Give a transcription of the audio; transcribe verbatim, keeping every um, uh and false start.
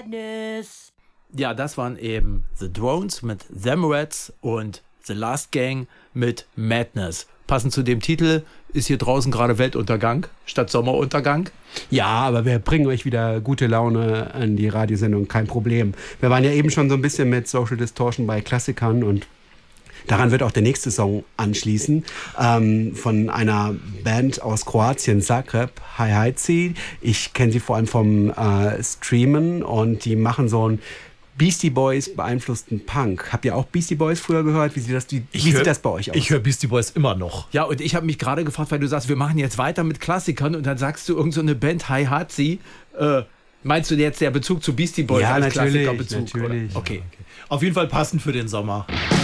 Madness. Ja, das waren eben The Drones mit Them Rats und The Last Gang mit Madness. Passend zu dem Titel ist hier draußen gerade Weltuntergang statt Sommeruntergang. Ja, aber wir bringen euch wieder gute Laune an die Radiosendung, kein Problem. Wir waren ja eben schon so ein bisschen mit Social Distortion bei Klassikern und daran wird auch der nächste Song anschließen, ähm, von einer Band aus Kroatien, Zagreb, Hajhajci. Ich kenne sie vor allem vom äh, Streamen und die machen so ein Beastie Boys beeinflussten Punk. Habt ihr auch Beastie Boys früher gehört? Wie sieht das, wie, wie hör, sieht das bei euch aus? Ich höre Beastie Boys immer noch. Ja, und ich habe mich gerade gefragt, weil du sagst, wir machen jetzt weiter mit Klassikern und dann sagst du irgend so eine Band, Hajhajci. Äh, meinst du jetzt der Bezug zu Beastie Boys ja, als natürlich, Klassikerbezug? natürlich. Oder? Okay. Okay. Auf jeden Fall passend für den Sommer.